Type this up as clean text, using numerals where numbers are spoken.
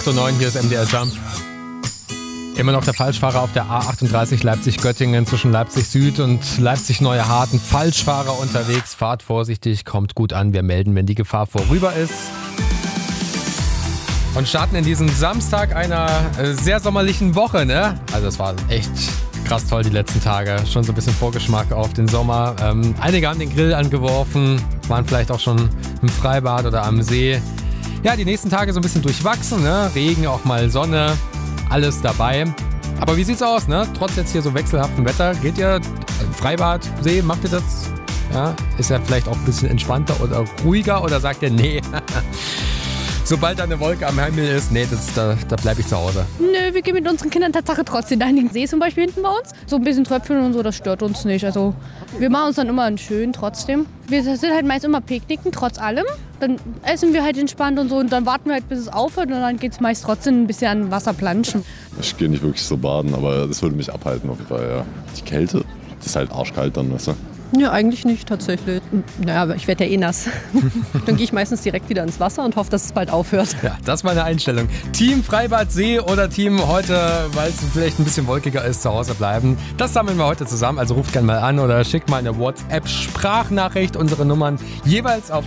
8 und 9, hier ist MDR Jump. Immer noch der Falschfahrer auf der A38 Leipzig-Göttingen zwischen Leipzig Süd und Leipzig-Neue Harten. Falschfahrer unterwegs, fahrt vorsichtig, kommt gut an. Wir melden, wenn die Gefahr vorüber ist. Und starten in diesen Samstag einer sehr sommerlichen Woche, ne? Also es war echt krass toll die letzten Tage. Schon so ein bisschen Vorgeschmack auf den Sommer. Einige haben den Grill angeworfen, waren vielleicht auch schon im Freibad oder am See. Ja, die nächsten Tage so ein bisschen durchwachsen, ne? Regen, auch mal Sonne, alles dabei. Aber wie sieht's aus, ne? Trotz jetzt hier so wechselhaftem Wetter, geht ihr Freibad, See, macht ihr das? Ja, ist ja vielleicht auch ein bisschen entspannter oder ruhiger oder sagt ihr, nee, sobald da eine Wolke am Himmel ist, nee, da bleibe ich zu Hause. Nö, wir gehen mit unseren Kindern Tatsache trotzdem da in den See zum Beispiel hinten bei uns. So ein bisschen Tröpfeln und so, das stört uns nicht. Also wir machen uns dann immer einen schön trotzdem. Wir sind halt meist immer picknicken, trotz allem. Dann essen wir halt entspannt und so und dann warten wir halt, bis es aufhört und dann geht es meist trotzdem ein bisschen an Wasser planschen. Ich gehe nicht wirklich so baden, aber das würde mich abhalten auf jeden Fall, ja. Die Kälte, das ist halt arschkalt dann, weißt du. Ja, eigentlich nicht tatsächlich. Naja, aber ich werde ja eh nass. Dann gehe ich meistens direkt wieder ins Wasser und hoffe, dass es bald aufhört. Ja, das war eine Einstellung. Team Freibad See oder Team heute, weil es vielleicht ein bisschen wolkiger ist, zu Hause bleiben. Das sammeln wir heute zusammen. Also ruft gerne mal an oder schickt mal eine WhatsApp-Sprachnachricht. Unsere Nummern jeweils auf